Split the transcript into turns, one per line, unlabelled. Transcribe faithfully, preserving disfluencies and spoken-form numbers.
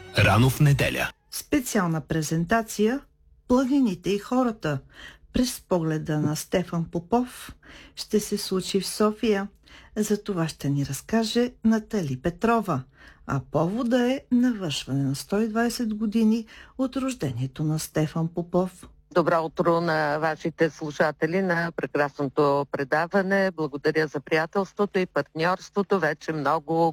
Рано в неделя.
Специална презентация "Планините и хората" през погледа на Стефан Попов ще се случи в София. За това ще ни разкаже Натали Петрова, а повода е навършване на сто и двадесет години от рождението на Стефан Попов.
Добро утро на вашите слушатели на прекрасното предаване. Благодаря за приятелството и партньорството. Вече много